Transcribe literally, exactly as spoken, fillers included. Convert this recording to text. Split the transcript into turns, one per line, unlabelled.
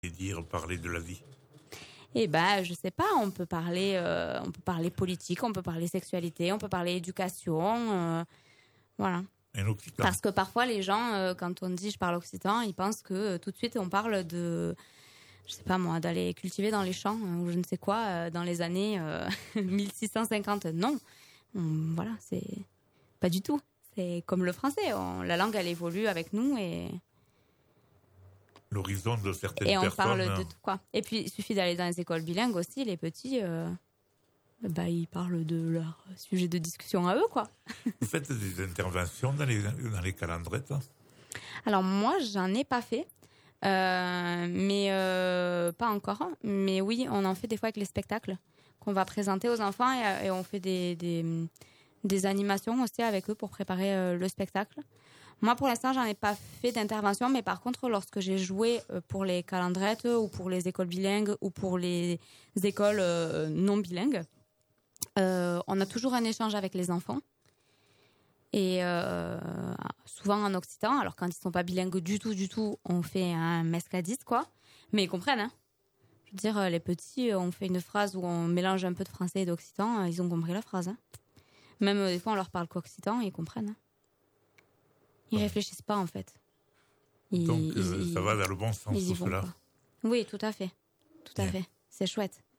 et dire parler de la vie?
Eh ben, je sais pas. On peut parler, euh, on peut parler politique, on peut parler sexualité, on peut parler éducation, euh, voilà.
Un occitan.
Parce que parfois les gens, euh, quand on dit je parle occitan, ils pensent que euh, tout de suite on parle de, je sais pas moi, d'aller cultiver dans les champs euh, ou je ne sais quoi euh, dans les années euh, mille six cent cinquante. Non, on, voilà, c'est pas du tout. C'est comme le français. On, la langue elle évolue avec nous et
l'horizon de certaines
et on
personnes.
parle de tout quoi. Et puis il suffit d'aller dans les écoles bilingues aussi. Les petits, euh, bah ils parlent de leur sujet de discussion à eux quoi.
Vous faites des interventions dans les dans les calendrettes?
Alors moi, j'en ai pas fait, euh, mais euh, pas encore. Mais oui, on en fait des fois avec les spectacles qu'on va présenter aux enfants et, et on fait des, des des animations aussi avec eux pour préparer euh, le spectacle. Moi, pour l'instant, j'en ai pas fait d'intervention, mais par contre, lorsque j'ai joué pour les calendrettes ou pour les écoles bilingues ou pour les écoles euh, non bilingues, euh, on a toujours un échange avec les enfants. Et euh, souvent en occitan. Alors quand ils sont pas bilingues du tout, du tout, on fait un mescladiste, quoi. Mais ils comprennent, hein. Je veux dire, les petits, on fait une phrase où on mélange un peu de français et d'occitan, ils ont compris la phrase, hein. Même des fois, on leur parle qu'occitan, ils comprennent, hein. Ils
bon.
réfléchissent pas, en fait. Ils,
Donc
ils,
euh,
ils,
ça va dans le bon sens, tout cela.
Oui, tout à fait. Tout à Bien. fait. C'est chouette.